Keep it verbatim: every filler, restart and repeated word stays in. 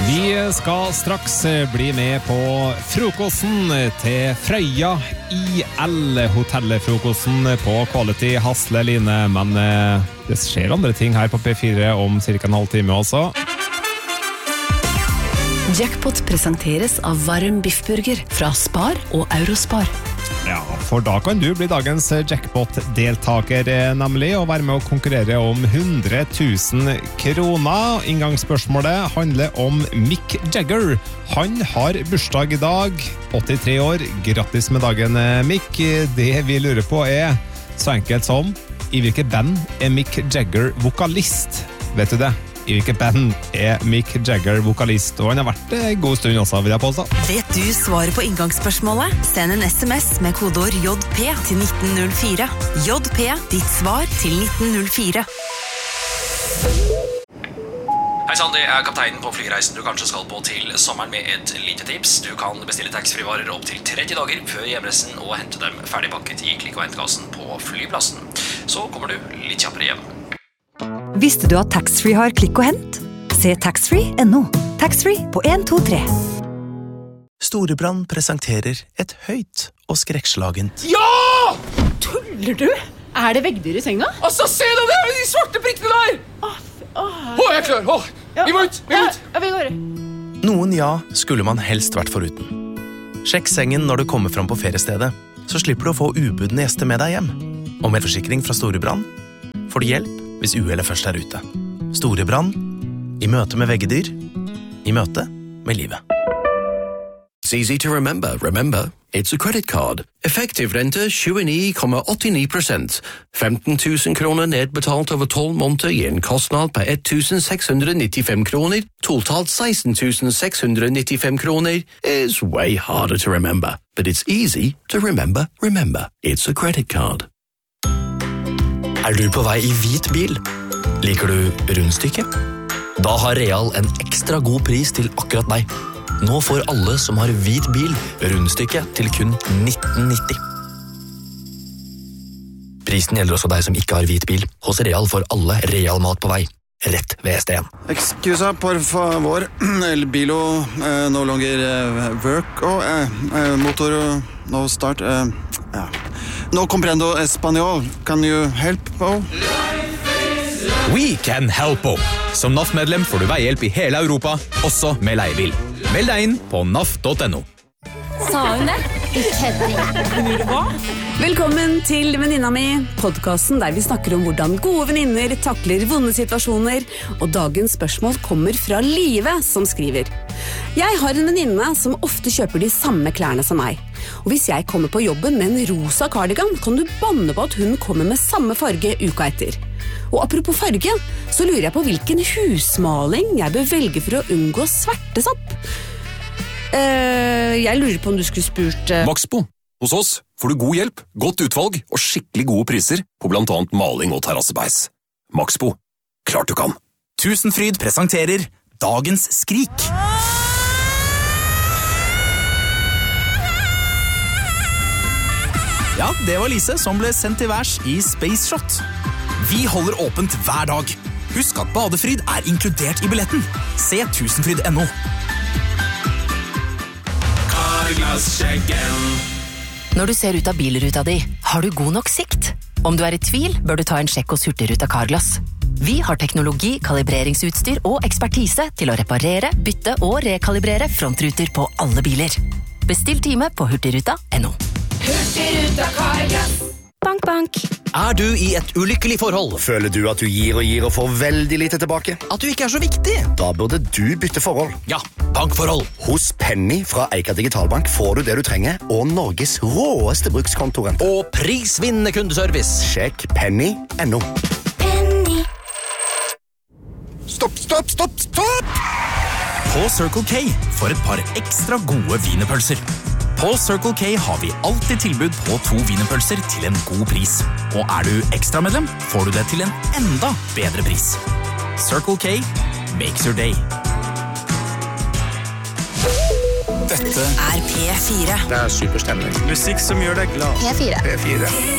Vi skal straks bli med på frokosten til Frøya I L-hotellfrokosten på Quality Hasle Line, men det skjer andre ting her på P fire om cirka en halv time også. Jackpot presenteres av varm biffburger fra Spar og Eurospar. Ja, for da kan du bli dagens jackpot-deltaker nemlig, og være med å konkurrere om hundre tusen kroner. Inngangsspørsmålet handler om Mick Jagger. Han har bursdag I dag, åttitre år. Grattis med dagen, Mick. Det vi lurer på er så enkelt som, I hvilket band er Mick Jagger vokalist? Vet du det? I hvilket band er Mick Jagger vokalist? Og han har vært det en god stund også, vil jeg påstå. Vet du svaret på inngangsspørsmålet? Send en sms med kodeord J P til nitten null fire. J P, ditt svar til nitten null fire. Hei Sandy, jeg er kapteinen på flyreisen du kanskje skal på til sommeren med et lite tips. Du kan bestille taxfree-varer opp til tretti dager før hjemreisen og hente dem ferdigpakket I klikk- og hentkassen på flyplassen. Så kommer du litt kjappere hjem. Visste du at Taxfree har klikk og hent? Se taxfree punktum no. Taxfree på en to tre. Storebrand presenterer et høyt og skrekkslagent. Ja! Tuller du? Er det veggdyr I senga? Altså, se deg der, de svarte prikkene der! Åh, åh, Åh, jeg er klar, åh. Ja. Vi må ut, vi må ut. Ja, vi går. Noen ja skulle man helst vært foruten. Sjekk sengen når du kommer fram på feriestedet, så slipper du å få ubudne gjester med deg hjem. Og med forsikring fra Storebrand får du hjelp hvis uhellet først er ute. Storebrand, I møte med veggedyr, I møte med livet. It's easy to remember. Remember, it's a credit card. Effektiv rente tjueni komma åttini prosent. femten tusen kroner nedbetalt over tolv måneder gir en kostnad på ett tusen seks hundre nittifem kroner. Totalt seksten tusen seks hundre nittifem kroner is way harder to remember. But it's easy to remember. Remember, it's a credit card. Er du på vei I hvit bil? Liker du rundstykke? Da har Real en ekstra god pris til akkurat deg. Nå får alle som har hvit bil rundstykke til kun nitten nitti. Prisen gjelder også deg som ikke har hvit bil. Hos Real får alle Real mat på vei. Rett ved S D en. Excusa, por favor. El bilo eh, no longer eh, work. Oh, eh, eh, motor no start. Eh, ja. No comprendo español. Can you help? Oh? We can help. Som N A F-medlem får du veihjelp I hele Europa, også med leiebil. Meld deg inn på N A F punktum no. Sa hun det? Ikke hva? Velkommen til Venninna mi, podcasten der vi snakker om hvordan gode venninner takler vonde situasjoner, og dagens spørsmål kommer fra Live som skriver. Jeg har en venninne som ofte kjøper de samme klærne som meg, og hvis jeg kommer på jobben med en rosa cardigan, kan du banne på at hun kommer med samme farge uka etter. Og apropos farge, så lurer jeg på hvilken husmaling jeg bør velge for å unngå svertesopp. Uh, jeg lurer på om du skulle spurt uh... Maxbo. Hos oss får du god hjelp, godt utvalg og skikkelig gode priser på blant annet maling og terrassebeis. Maxbo. Klart du kan. Tusenfryd presenterer Dagens skrik. Ja, det var Lise som ble sendt til værs I Space Shot. Vi holder åpent hver dag. Husk at badefryd er inkludert I billetten. Se tusenfryd punktum no. Når du ser ut av bilruta di, har du god nok sikt? Om du er I tvil, bør du ta en sjekk hos Hurtigruta Carglass. Vi har teknologi, kalibreringsutstyr og ekspertise til å reparere, bytte og rekalibrere frontruter på alle biler. Bestill time på hurtigruta punktum no. Hurtigruta Carglass. Bank, bank. Er du I et ulykkelig forhold? Føler du at du gir og gir og får veldig lite tilbake? At du ikke er så viktig? Da burde du bytte forhold. Ja, bankforhold. Hos Penny fra Eika Digitalbank får du det du trenger, og Norges råeste brukskontorent. Og prisvinnende kundeservice. Sjekk penny punktum no. Penny. Stopp, stopp, stopp, stopp! På Circle K for et par ekstra gode wienerpølser. På Circle K har vi alltid tilbud på to wienerpølser til en god pris. Og er du ekstra medlem, får du det til en enda bedre pris. Circle K makes your day. Dette er P fire. Det er superstemning. Musikk som gjør deg glad. P fire. P fire.